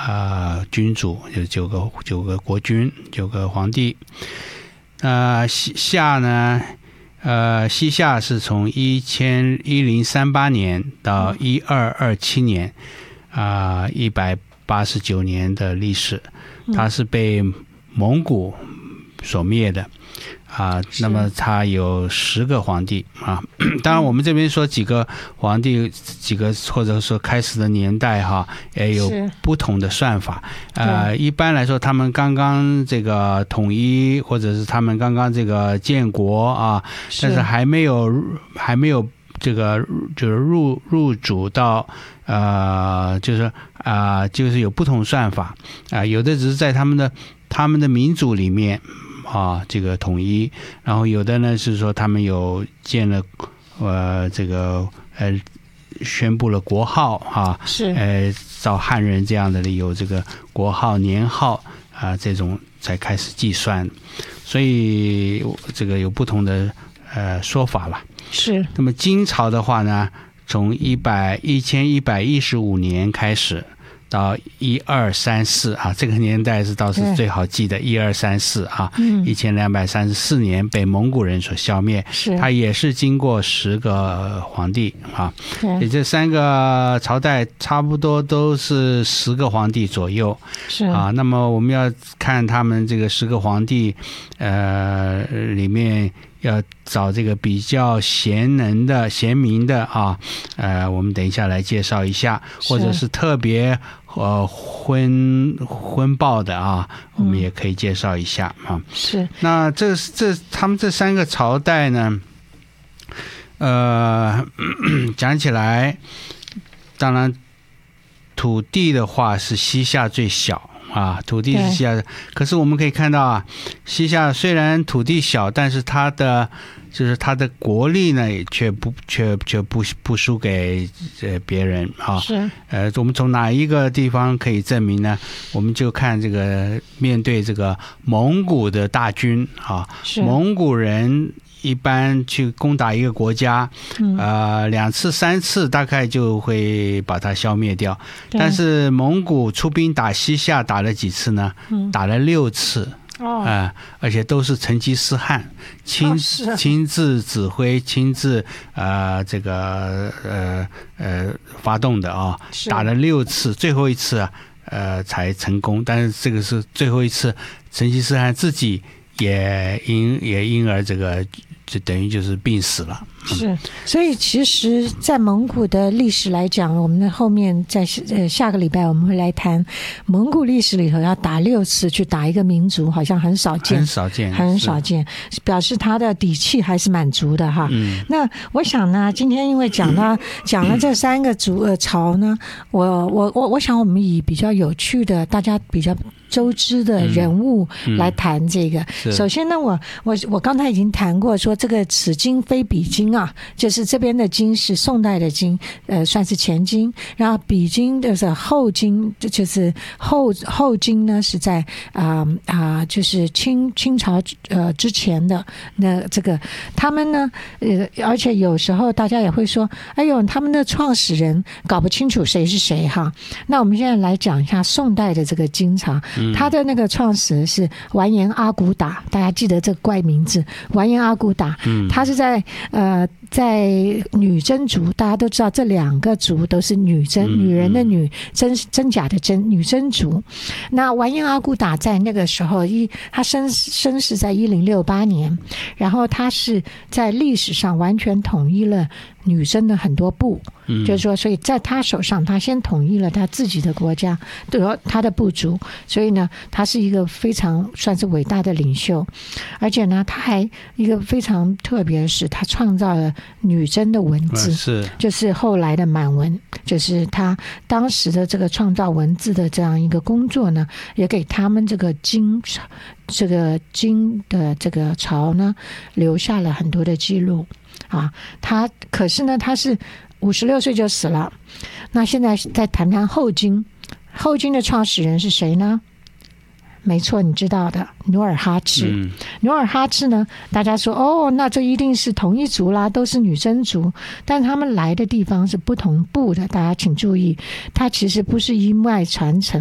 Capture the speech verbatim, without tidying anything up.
呃君主，就是九个九个国君，九个皇帝。呃，西夏呢，呃，西夏是从一千一零三八年到一二二七年，啊，一百八十九年的历史，它是被蒙古所灭的。啊，那么他有十个皇帝啊，当然我们这边说几个皇帝，几个或者说开始的年代哈，也有不同的算法。呃，一般来说，他们刚刚这个统一，或者是他们刚刚这个建国啊，但是还没有还没有这个就是入入主到呃，就是啊、呃，就是有不同算法啊、呃，有的只是在他们的他们的民族里面。啊，这个统一，然后有的呢是说他们有建了，呃，这个呃，宣布了国号啊， 是， 呃，照汉人这样的有这个国号、年号啊、呃，这种才开始计算，所以这个有不同的呃说法了。 是。 那么金朝的话呢，从一百一千一百一十五年开始。到一二三四啊，这个年代是倒是最好记的，一二三四啊，一千两百三十四年被蒙古人所消灭， 是， 它也是经过十个皇帝啊，也这三个朝代差不多都是十个皇帝左右， 是啊。那么我们要看他们这个十个皇帝，呃，里面。要找这个比较贤能的、贤明的啊，呃，我们等一下来介绍一下，或者是特别呃昏昏暴的啊，我们也可以介绍一下啊。 是。 那这这他们这三个朝代呢，呃，讲起来，当然土地的话是西夏最小。啊，土地是西夏，可是我们可以看到啊，西夏虽然土地小，但是它的就是它的国力呢，却不却却不不输给呃别人啊。 是。 呃，我们从哪一个地方可以证明呢？我们就看这个面对这个蒙古的大军啊，蒙古人。一般去攻打一个国家，呃，两次三次大概就会把它消灭掉。但是蒙古出兵打西夏打了几次呢？打了六次。哦，呃，而且都是成吉思汗亲、哦、亲自指挥、亲自呃这个呃呃发动的啊、哦，打了六次，最后一次啊呃才成功。但是这个是最后一次，成吉思汗自己也因也因而这个。就等于就是病死了。 是，所以其实在蒙古的历史来讲，我们的后面在呃下个礼拜我们会来谈蒙古历史里头要打六次去打一个民族，好像很少见， 很少见， 很少见，表示他的底气还是蛮足的哈。嗯，那我想呢，今天因为讲到、嗯、讲了这三个族呃朝呢，我我我我想我们以比较有趣的、大家比较周知的人物来谈这个。嗯、首先呢，我我我刚才已经谈过说，这个此经非彼经啊，就是这边的经是宋代的经，呃，算是前经，然后彼经就是后经，就是后后经呢是在啊啊、呃，就是清清朝呃之前的那这个他们呢，呃，而且有时候大家也会说，哎呦，他们的创始人搞不清楚谁是谁哈。那我们现在来讲一下宋代的这个经常。他的那个创始人是完颜阿骨打，大家记得这个怪名字，完颜阿骨打。嗯，他是在呃在女真族，大家都知道这两个族都是女真，嗯、女人的女，真真假的真，女真族。那完颜阿骨打在那个时候一，他生生是在一零六八年，然后他是在历史上完全统一了女真的很多部，嗯、就是说，所以在他手上，他先统一了他自己的国家，对他的部族，所以呢，他是一个非常算是伟大的领袖，而且呢，他还一个非常特别的是，他创造了女真的文字， 是就是后来的满文，就是他当时的这个创造文字的这样一个工作呢，也给他们这个经这个经的这个朝呢留下了很多的记录啊。他可是呢，他是五十六岁就死了。那现在再谈谈后金，后金的创始人是谁呢？没错，你知道的，努尔哈赤。嗯、努尔哈赤呢，大家说哦，那这一定是同一族啦，都是女真族，但他们来的地方是不同部的，大家请注意，它其实不是一脉传承。